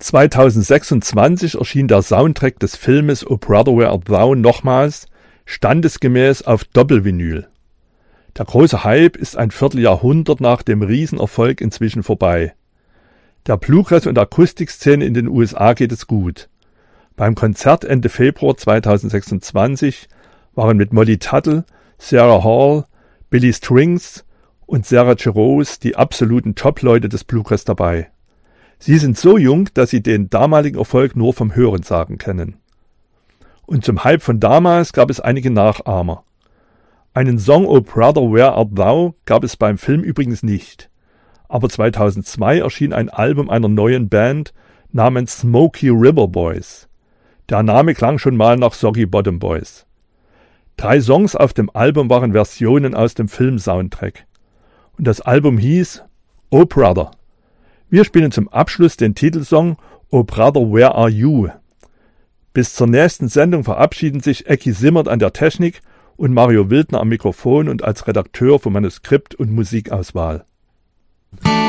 2026 erschien der Soundtrack des Filmes O Brother Where Art Thou nochmals, standesgemäß auf Doppelvinyl. Der große Hype ist ein Vierteljahrhundert nach dem Riesenerfolg inzwischen vorbei. Der Bluegrass- und Akustikszene in den USA geht es gut. Beim Konzert Ende Februar 2026 waren mit Molly Tuttle, Sarah Hall, Billy Strings und Sarah Jarosz die absoluten Top-Leute des Bluegrass dabei. Sie sind so jung, dass sie den damaligen Erfolg nur vom Hörensagen kennen. Und zum Hype von damals gab es einige Nachahmer. Einen Song O Brother Where Art Thou gab es beim Film übrigens nicht. Aber 2002 erschien ein Album einer neuen Band namens Smoky River Boys. Der Name klang schon mal nach Soggy Bottom Boys. 3 Songs auf dem Album waren Versionen aus dem Film-Soundtrack. Und das Album hieß O Brother. Wir spielen zum Abschluss den Titelsong O Brother Where Are You? Bis zur nächsten Sendung verabschieden sich Ecki Simmert an der Technik und Mario Wildner am Mikrofon und als Redakteur für Manuskript und Musikauswahl.